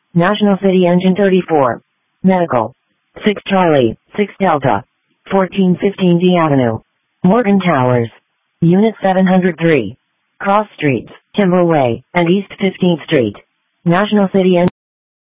National City Engine 34. Medical. 6 Charlie, 6 Delta. 1415 D Avenue. Morgan Towers. Unit 703. Cross Streets, Timber Way, and East 15th Street. National City Engine